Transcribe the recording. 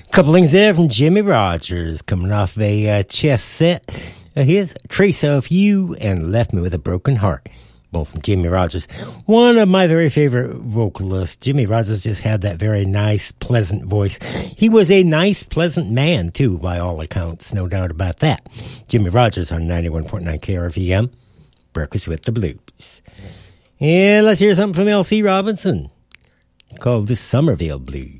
Couple things there from Jimmie Rodgers, coming off a chess set. Here's Trace of You and Left Me With a Broken Heart, both from Jimmie Rodgers. One of my very favorite vocalists. Jimmie Rodgers just had that very nice, pleasant voice. He was a nice, pleasant man, too, by all accounts, no doubt about that. Jimmie Rodgers on 91.9 KRVM, Breakfast with the Blues. And let's hear something from L.C. Robinson, called the Somerville Blues.